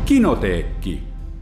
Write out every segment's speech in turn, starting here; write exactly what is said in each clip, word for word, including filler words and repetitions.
Kinoteekki.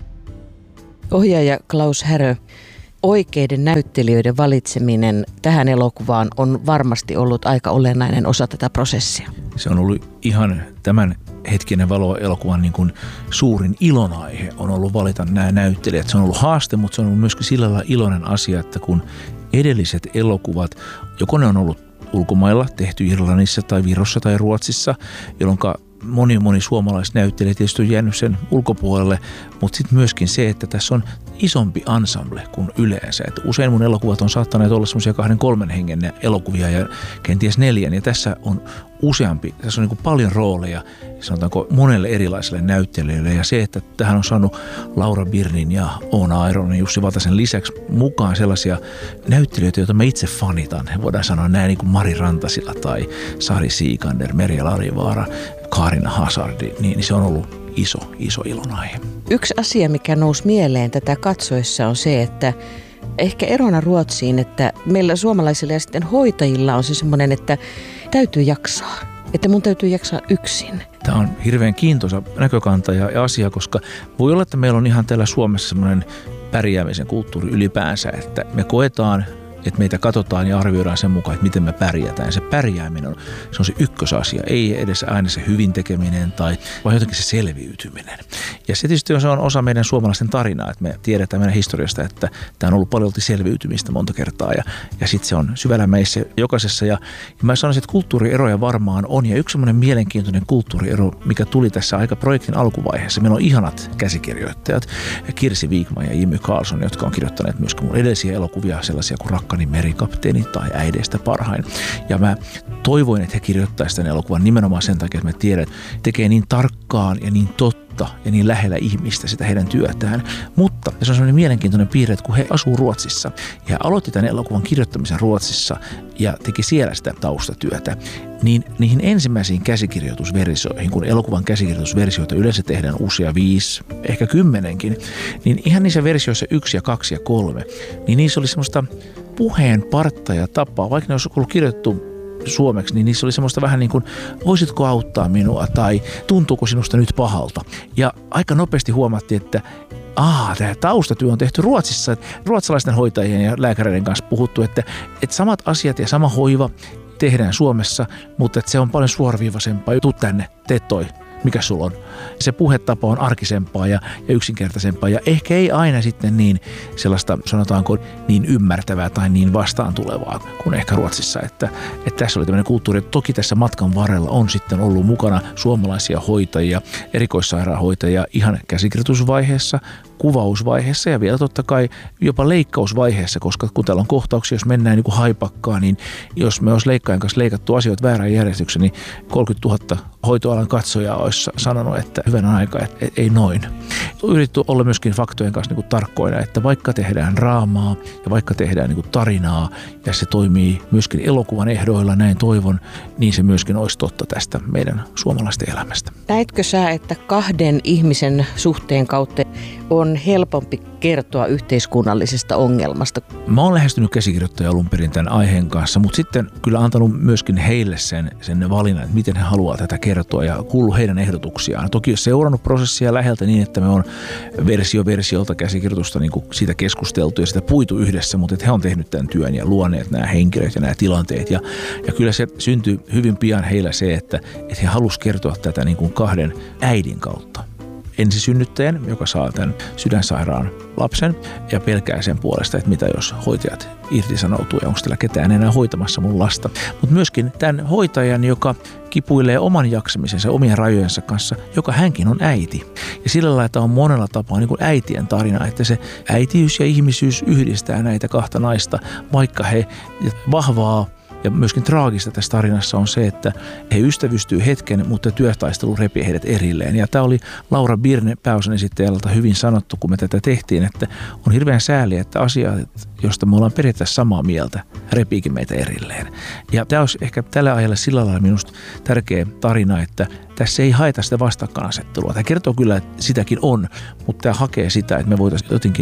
Ohjaaja Klaus Härö, oikeiden näyttelijöiden valitseminen tähän elokuvaan on varmasti ollut aika olennainen osa tätä prosessia. Se on ollut ihan tämän hetkinen Valo-elokuvan niin kuin suurin ilonaihe on ollut valita nämä näyttelijät. Se on ollut haaste, mutta se on ollut myöskin sillä lailla iloinen asia, että kun edelliset elokuvat, joko ne on ollut ulkomailla, tehty Irlannissa tai Virossa tai Ruotsissa, jolloin moni moni suomalaisnäyttelijä tietysti on jäänyt sen ulkopuolelle, mutta sitten myöskin se, että tässä on isompi ensemble kuin yleensä. Että usein mun elokuvat on saattaneet olla semmoisia kahden kolmen hengen elokuvia ja kenties neljän, ja tässä on useampi, tässä on niin kuin paljon rooleja, sanotaanko monelle erilaiselle näyttelijöille, ja se, että tähän on saanut Laura Birnin ja Oona Aironin, Jussi Vatasen lisäksi mukaan sellaisia näyttelijöitä, joita mä itse fanitan. Voidaan sanoa näin niin kuin Mari Rantasila tai Sari Siikander, Merja Larivaara, Kaarina Hazardi, niin se on ollut iso, iso ilonaihe. Yksi asia, mikä nousi mieleen tätä katsoessa on se, että ehkä erona Ruotsiin, että meillä suomalaisilla ja sitten hoitajilla on se semmoinen, että täytyy jaksaa. Että mun täytyy jaksaa yksin. Tämä on hirveän kiintoisa näkökanta ja asia, koska voi olla, että meillä on ihan täällä Suomessa semmoinen pärjäämisen kulttuuri ylipäänsä, että me koetaan, että meitä katsotaan ja arvioidaan sen mukaan, että miten me pärjätään. Se pärjääminen on se, on se ykkösasia, ei edes aina se hyvin tekeminen tai vaan jotenkin se selviytyminen. Ja se tietysti on, se on osa meidän suomalaisten tarinaa, että me tiedetään meidän historiasta, että tämä on ollut paljon selviytymistä monta kertaa ja, ja sitten se on syvällä meissä jokaisessa. Ja, ja mä sanoisin, että kulttuurieroja varmaan on ja yksi semmoinen mielenkiintoinen kulttuuriero, mikä tuli tässä aika projektin alkuvaiheessa. Meillä on ihanat käsikirjoittajat, Kirsi Wigman ja Jimmy Karlsson, jotka on kirjoittaneet myöskin mun edellisiä elokuvia, sellaisia kuin Rakka merikapteeni tai Äideistä parhain. Ja mä toivoin, että he kirjoittaisivat tämän elokuvan nimenomaan sen takia, että mä tiedän, että tekee niin tarkkaan ja niin totta ja niin lähellä ihmistä sitä heidän työtään. Mutta se on sellainen mielenkiintoinen piirre, että kun he asuu Ruotsissa ja aloitti tämän elokuvan kirjoittamisen Ruotsissa ja teki siellä sitä taustatyötä, niin niihin ensimmäisiin käsikirjoitusversioihin, kun elokuvan käsikirjoitusversioita yleensä tehdään usea viisi, ehkä kymmenenkin, niin ihan niissä versioissa yksi ja kaksi ja kolme, niin niissä oli semmoista puheen partta ja tapaa, vaikka ne olisi ollut kirjoitettu suomeksi, niin niissä oli semmoista vähän niin kuin, voisitko auttaa minua tai tuntuuko sinusta nyt pahalta. Ja aika nopeasti huomattiin, että Aa, tämä taustatyö on tehty Ruotsissa. Ruotsalaisten hoitajien ja lääkäreiden kanssa puhuttu, että, että samat asiat ja sama hoiva tehdään Suomessa, mutta että se on paljon suoraviivaisempaa. Tuu tänne, tee toi. Mikä sulla on? Se puhetapa on arkisempaa ja, ja yksinkertaisempaa ja ehkä ei aina sitten niin sellaista, sanotaanko, niin ymmärtävää tai niin vastaan tulevaa kuin ehkä Ruotsissa. Että, että tässä oli tämmöinen kulttuuri, että toki tässä matkan varrella on sitten ollut mukana suomalaisia hoitajia, erikoissairaanhoitajia ihan käsikirjoitusvaiheessa, kuvausvaiheessa ja vielä totta kai jopa leikkausvaiheessa, koska kun täällä on kohtauksia, jos mennään niin kuin haipakkaan, niin jos me olisi leikkaajan kanssa leikattu asioita väärään järjestykseen, niin kolmekymmentätuhatta hoitoalan katsojaa olisi sanonut, että hyvän aikaa, että ei noin. Yritetty olla myöskin faktojen kanssa niin kuin tarkkoina, että vaikka tehdään draamaa ja vaikka tehdään niin kuin tarinaa ja se toimii myöskin elokuvan ehdoilla, näin toivon, niin se myöskin olisi totta tästä meidän suomalaisten elämästä. Näetkö sä, että kahden ihmisen suhteen kautta on helpompi kertoa yhteiskunnallisesta ongelmasta? Mä oon lähestynyt käsikirjoittajia alun perin tämän aiheen kanssa, mutta sitten kyllä antanut myöskin heille sen, sen valinnan, että miten he haluaa tätä kertoa ja kuullut heidän ehdotuksiaan. Toki olen seurannut prosessia läheltä niin, että me on versio versiolta käsikirjoitusta niin kuin siitä keskusteltu ja sitä puitu yhdessä, mutta että he on tehnyt tämän työn ja luoneet nämä henkilöt ja nämä tilanteet. Ja, ja kyllä se syntyi hyvin pian heillä se, että, että he halusivat kertoa tätä niin kuin kahden äidin kautta. Ensisynnyttäjän, joka saa tämän sydänsairaan lapsen ja pelkää sen puolesta, että mitä jos hoitajat irtisanoutuu ja onko tällä ketään enää hoitamassa mun lasta. Mutta myöskin tämän hoitajan, joka kipuilee oman jaksamisensa, omien rajojensa kanssa, joka hänkin on äiti. Ja sillä lailla, että on monella tapaa niin kuin äitien tarina, että se äitiys ja ihmisyys yhdistää näitä kahta naista, vaikka he vahvaa ja myöskin traagista tässä tarinassa on se, että he ystävystyy hetken, mutta työtaistelu repii heidät erilleen. Ja tämä oli Laura Birne pääosan esittäjältä hyvin sanottu, kun me tätä tehtiin, että on hirveän sääli, että asiat, josta me ollaan periaatteessa samaa mieltä, repiikin meitä erilleen. Ja tämä olisi ehkä tällä ajalla sillä lailla minusta tärkeä tarina, että tässä ei haeta sitä vastakkainasettelua. Tämä kertoo kyllä, että sitäkin on, mutta tämä hakee sitä, että me voitaisiin jotenkin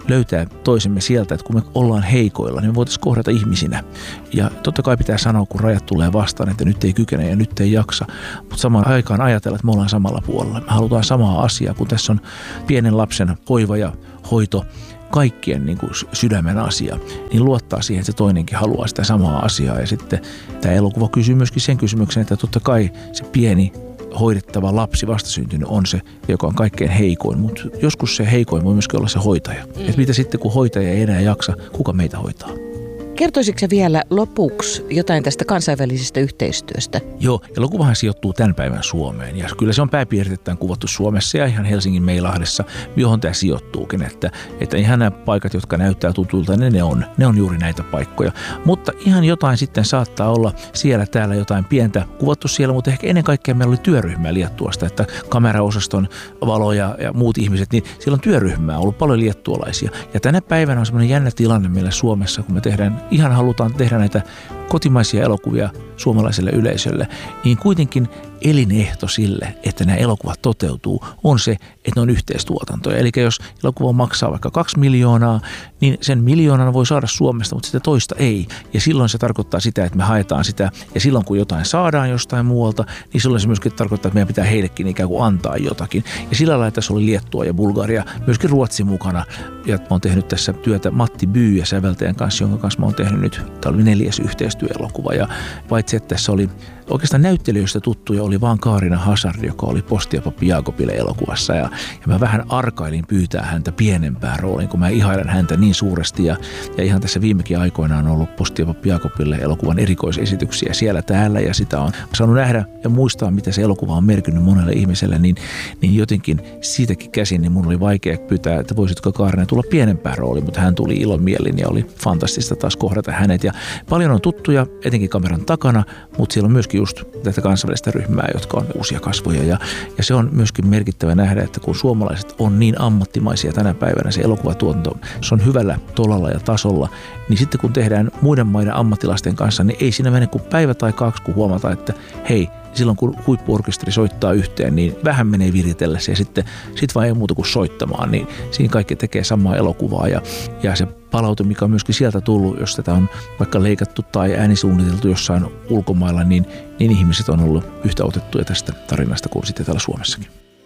löytää toisemme sieltä, että kun me ollaan heikoilla, niin me voitaisiin kohdata ihmisinä. Ja totta kai pitää sanoa, kun rajat tulee vastaan, että nyt ei kykene ja nyt ei jaksa, mutta samaan aikaan ajatella, että me ollaan samalla puolella. Me halutaan samaa asiaa, kun tässä on pienen lapsen hoiva ja hoito, kaikkien niin kuin sydämen asia, niin luottaa siihen, että se toinenkin haluaa sitä samaa asiaa. Ja sitten tämä elokuva kysyy myöskin sen kysymyksen, että totta kai se pieni hoidettava lapsi, vastasyntynyt, on se, joka on kaikkein heikoin, mutta joskus se heikoin voi myöskin olla se hoitaja. Mm. Että mitä sitten, kun hoitaja ei enää jaksa, kuka meitä hoitaa? Kertoisitko sä vielä lopuksi jotain tästä kansainvälisestä yhteistyöstä? Joo, elokuvahan sijoittuu tämän päivän Suomeen. Ja kyllä se on pääpiirteittäin kuvattu Suomessa ja ihan Helsingin Meilahdessa, johon tämä sijoittuukin. Että, että ihan nämä paikat, jotka näyttää tutulta, ne, ne, on, ne on juuri näitä paikkoja. Mutta ihan jotain sitten saattaa olla siellä täällä jotain pientä kuvattu siellä, mutta ehkä ennen kaikkea meillä oli työryhmää Liettuasta, että kameraosaston valo ja, ja muut ihmiset, niin siellä on työryhmää ollut paljon liettualaisia. Ja tänä päivänä on semmoinen jännä tilanne meillä Suomessa, kun me tehdään ihan halutaan tehdä näitä kotimaisia elokuvia suomalaiselle yleisölle, niin kuitenkin elinehto sille, että nämä elokuvat toteutuu, on se, että ne on yhteistuotantoja. Eli jos elokuva maksaa vaikka kaksi miljoonaa, niin sen miljoonan voi saada Suomesta, mutta sitä toista ei. Ja silloin se tarkoittaa sitä, että me haetaan sitä, ja silloin kun jotain saadaan jostain muualta, niin silloin se myöskin tarkoittaa, että meidän pitää heillekin ikään kuin antaa jotakin. Ja sillä lailla tässä oli Liettua ja Bulgaria, myöskin Ruotsi mukana. Ja mä oon tehnyt tässä työtä Matti Byy ja säveltäjän kanssa, jonka kanssa mä oon tehnyt nyt, tämä oli neljäs yhteistyöelokuva. Ja paitsi, että tässä oli oikeastaan näyttelijöistä tuttuja, oli vaan Kaarina Hazard, joka oli Posti ja Pappi Jaakobille elokuvassa. Ja, ja mä vähän arkailin pyytää häntä pienempään rooliin, kun mä ihailen häntä niin suuresti. Ja, ja ihan tässä viimekin aikoina on ollut Posti ja Pappi Jaakobille elokuvan erikoisesityksiä siellä täällä. Ja sitä on saanut nähdä ja muistaa, mitä se elokuva on merkinnyt monelle ihmiselle. Niin, niin jotenkin siitäkin käsin, niin mun oli vaikea pyytää, että voisitko Kaarina tulla pienempään rooliin. Mutta hän tuli ilomielin ja oli fantastista taas kohdata hänet. Ja paljon on tuttuja, etenkin kameran takana, mutta siellä on myöskin just tätä kansainvälistä ryhmää, jotka on uusia kasvoja. Ja, ja se on myöskin merkittävä nähdä, että kun suomalaiset on niin ammattimaisia tänä päivänä, se elokuvatuotanto, se on hyvällä tolalla ja tasolla, niin sitten kun tehdään muiden maiden ammattilaisten kanssa, niin ei siinä mene kuin päivä tai kaksi, kun huomataan, että hei, silloin kun huippu-orkesteri soittaa yhteen, niin vähän menee viritellä se ja sitten sit vaan ei muuta kuin soittamaan, niin siinä kaikki tekee samaa elokuvaa ja, ja se palaute, mikä on myöskin sieltä tullut, jos tätä on vaikka leikattu tai äänisuunniteltu jossain ulkomailla, niin, niin ihmiset on ollut yhtä otettuja tästä tarinasta kuin sitten täällä Suomessakin.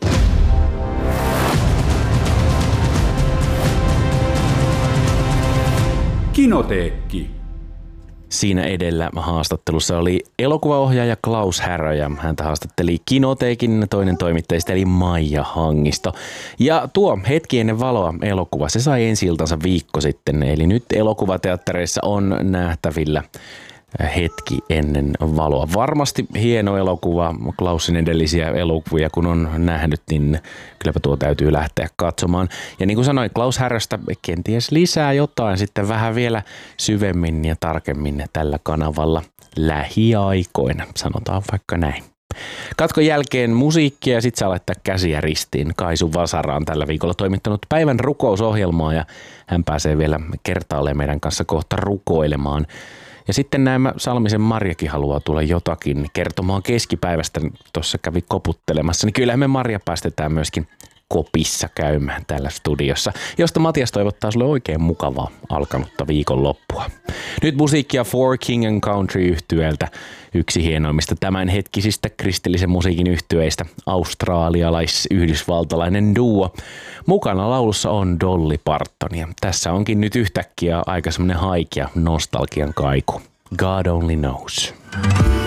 Kinoteekki. Siinä edellä haastattelussa oli elokuvaohjaaja Klaus Härö ja häntä haastatteli Kinoteekin toinen toimittajista eli Maija Hangisto. Ja tuo Hetki ennen valoa -elokuva, se sai ensi-iltansa viikko sitten, eli nyt elokuvateattereissa on nähtävillä Hetki ennen valoa. Varmasti hieno elokuva, Klausin edellisiä elokuvia kun on nähnyt, niin kylläpä tuo täytyy lähteä katsomaan. Ja niin kuin sanoin, Klaus Häröstä kenties lisää jotain sitten vähän vielä syvemmin ja tarkemmin tällä kanavalla lähiaikoina, sanotaan vaikka näin. Katkon jälkeen musiikkia ja sit saa laittaa käsiä ristiin. Kaisu Vasara on tällä viikolla toimittanut päivän rukousohjelmaa ja hän pääsee vielä kertaalleen meidän kanssa kohta rukoilemaan. Ja sitten nämä Salmisen Marjakin haluaa tulla jotakin kertomaan keskipäivästä. Tuossa kävi koputtelemassa, niin kyllähän me Marja päästetään myöskin kopissa käymään täällä studiossa, josta Matias toivottaa sulle oikein mukavaa alkanutta viikonloppua. Nyt musiikkia Four King and Country -yhtyeeltä, yksi hienoimmista tämänhetkisistä kristillisen musiikin yhtyeistä, australialais-yhdysvaltalainen duo. Mukana laulussa on Dolly Parton ja tässä onkin nyt yhtäkkiä aika semmoinen haikea nostalgian kaiku. God only knows.